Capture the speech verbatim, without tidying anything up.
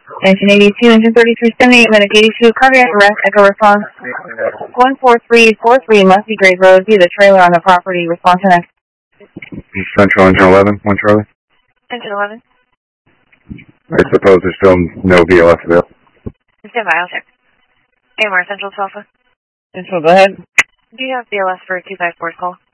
nineteen eighty-two, engine thirty-three seventy-eight, medic eighty-two, cardiac arrest, echo response. one four three four three Musty Grave Road, see the trailer on the property, response to next. Central engine eleven, one Charlie. Engine eleven. I suppose there's still no V L S available. Stand by, I'll check. A M R Central Alpha. Central, go ahead. Do you have V L S for two five four's call?